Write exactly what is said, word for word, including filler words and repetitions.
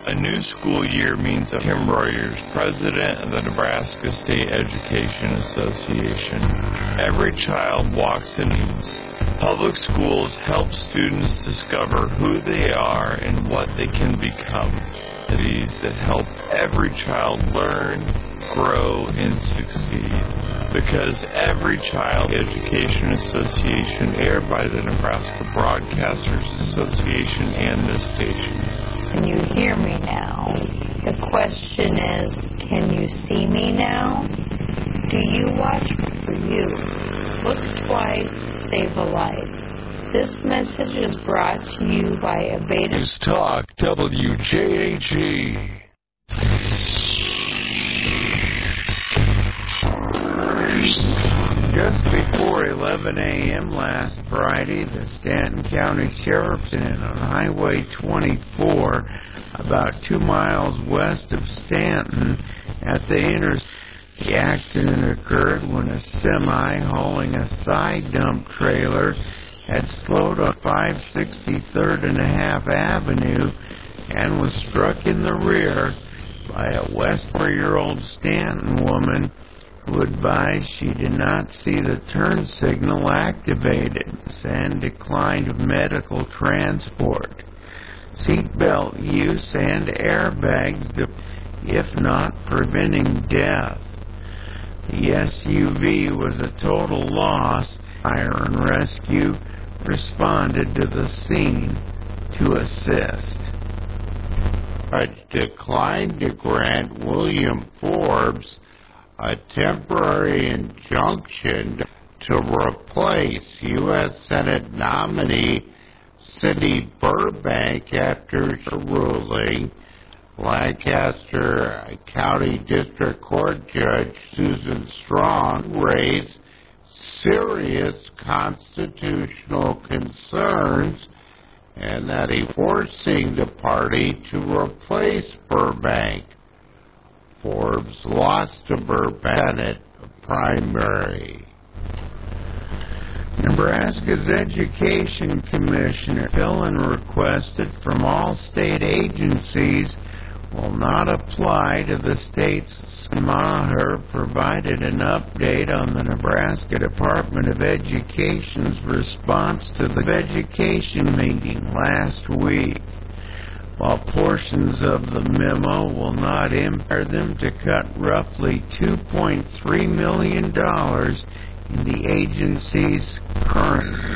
A new school year means that Kim Rogers, president of the Nebraska State Education Association. Every child walks in news. Public schools help students discover who they are and what they can become. These that help every child learn, grow, and succeed. Because Every Child Education Association, aired by the Nebraska Broadcasters Association and this station. Can you hear me now? The question is, can you see me now? Do you watch for you? Look twice, save a life. This message is brought to you by a Beta News Talk W J H E. Just before eleven a.m. last Friday, the Stanton County Sheriff's Department on Highway twenty-four, about two miles west of Stanton, at the intersection. The accident occurred when a semi hauling a side dump trailer had slowed on five sixty-third and a half Avenue and was struck in the rear by a Westmore-year-old Stanton woman who advised she did not see the turn signal activated and declined medical transport. Seatbelt use and airbags, if not preventing death. The S U V was a total loss. Fire and rescue responded to the scene to assist. A decline to grant William Forbes a temporary injunction to replace U S Senate nominee Cindy Burbank after the ruling. Lancaster County District Court Judge Susan Strong raised serious constitutional concerns and that he forcing the party to replace Burbank. Forbes lost to Burbank primary. Nebraska's Education Commissioner Dillon requested from all state agencies will not apply to the state's Maher provided an update on the Nebraska Department of Education's response to the education meeting last week. While portions of the memo will not impair them to cut roughly two point three million dollars in the agency's current